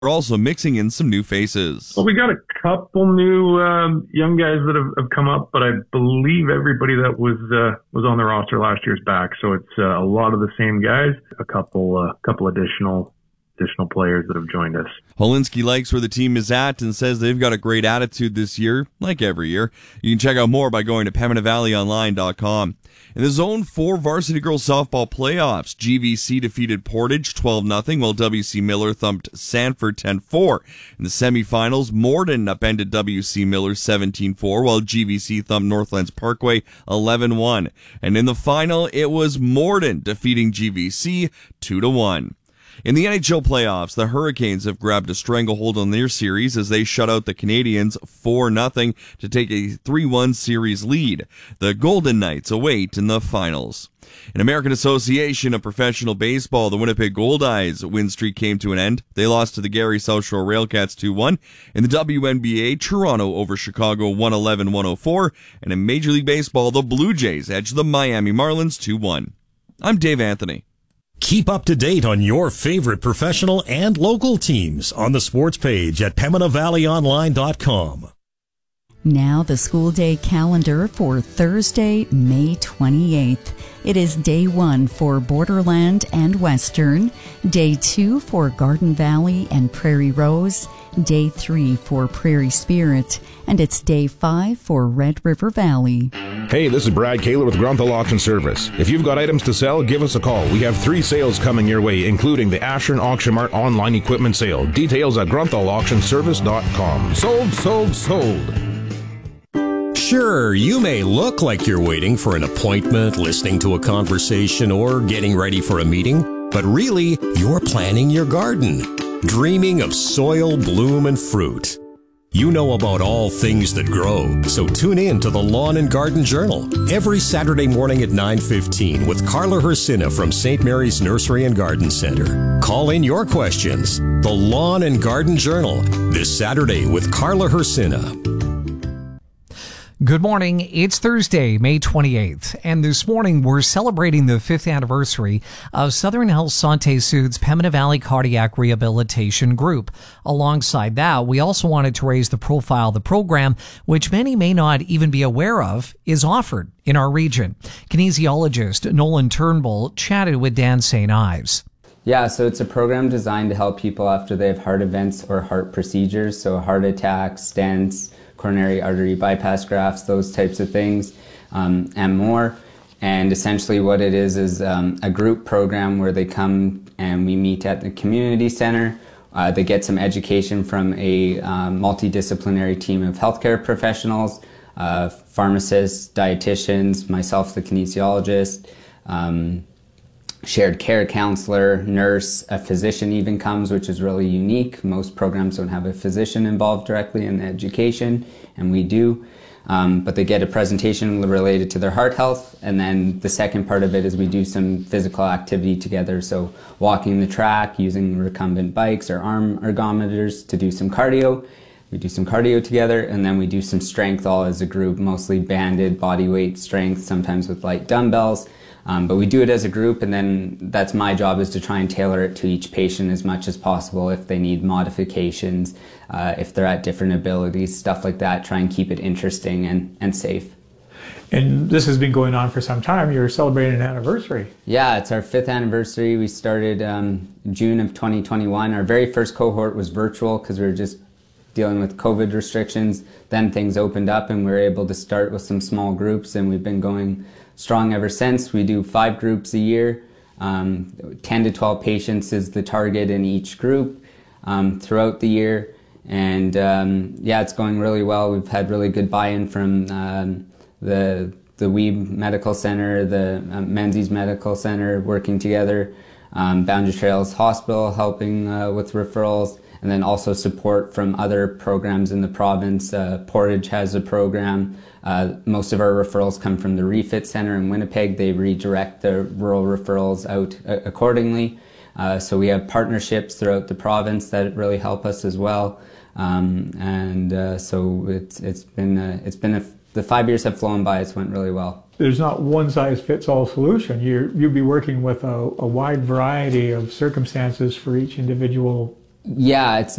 We're also mixing in some new faces. Well, we got a couple new young guys that have come up, but I believe everybody that was on the roster last year's back. So it's a lot of the same guys, a couple additional players that have joined us. Holinski likes where the team is at and says they've got a great attitude this year, like every year. You can check out more by going to PembinaValleyOnline.com. In the Zone 4 Varsity Girls Softball Playoffs, GVC defeated Portage 12-0, while WC Miller thumped Sanford 10-4. In the semifinals, Morden upended WC Miller 17-4, while GVC thumped Northlands Parkway 11-1. And in the final, it was Morden defeating GVC 2-1. In the NHL playoffs, the Hurricanes have grabbed a stranglehold on their series as they shut out the Canadiens 4-0 to take a 3-1 series lead. The Golden Knights await in the finals. In American Association of Professional Baseball, the Winnipeg Goldeyes win streak came to an end. They lost to the Gary South Shore Railcats 2-1. In the WNBA, Toronto over Chicago 111-104. And in Major League Baseball, the Blue Jays edged the Miami Marlins 2-1. I'm Dave Anthony. Keep up to date on your favorite professional and local teams on the sports page at PembinaValleyOnline.com. Now the school day calendar for Thursday, May 28th. It is day 1 for Borderland and Western, day 2 for Garden Valley and Prairie Rose, day 3 for Prairie Spirit, and it's day 5 for Red River Valley. Hey, this is Brad Kaler with Grunthal Auction Service. If you've got items to sell, give us a call. We have 3 sales coming your way, including the Ashern Auction Mart online equipment sale. Details at grunthauLauctionService.com. Sold, sold, sold. Sure, you may look like you're waiting for an appointment, listening to a conversation, or getting ready for a meeting, but really, you're planning your garden, dreaming of soil, bloom, and fruit. You know about all things that grow, so tune in to the Lawn and Garden Journal every Saturday morning at 9:15 with Carla Hersina from St. Mary's Nursery and Garden Center. Call in your questions. The Lawn and Garden Journal, this Saturday with Carla Hersina. Good morning. It's Thursday, May 28th, and this morning we're celebrating the 5th anniversary of Southern Health Santé Sud's Pembina Valley Cardiac Rehabilitation Group. Alongside that, we also wanted to raise the profile of the program, which many may not even be aware of, is offered in our region. Kinesiologist Nolan Turnbull chatted with Dan St. Ives. Yeah, so it's a program designed to help people after they have heart events or heart procedures, so heart attacks, stents, coronary artery bypass grafts, those types of things, and more. And essentially what it is a group program where they come and we meet at the community center. They get some education from a multidisciplinary team of healthcare professionals, pharmacists, dietitians, myself, the kinesiologist, shared care counselor, nurse, a physician even comes, which is really unique. Most programs don't have a physician involved directly in the education, and we do. But they get a presentation related to their heart health, and then the second part of it is we do some physical activity together. So walking the track, using recumbent bikes or arm ergometers to do some cardio. We do some cardio together, and then we do some strength all as a group, mostly banded body weight strength, sometimes with light dumbbells. But we do it as a group, and then that's my job, is to try and tailor it to each patient as much as possible. If they need modifications, if they're at different abilities, stuff like that, try and keep it interesting and safe. And this has been going on for some time. You're celebrating an anniversary. Yeah, it's our 5th anniversary. We started June of 2021. Our very first cohort was virtual because we were just dealing with COVID restrictions. Then things opened up and we were able to start with some small groups, and we've been going strong ever since. We do 5 groups a year. 10 to 12 patients is the target in each group throughout the year. And yeah, it's going really well. We've had really good buy-in from the Weeb Medical Center, the Menzies Medical Center working together, Boundary Trails Hospital helping with referrals, and then also support from other programs in the province. Portage has a program. Most of our referrals come from the Refit Center in Winnipeg. They redirect the rural referrals out accordingly. So we have partnerships throughout the province that really help us as well. So it's been the 5 years have flown by. It's went really well. There's not one size fits all solution. You'll be working with a wide variety of circumstances for each individual Yeah, it's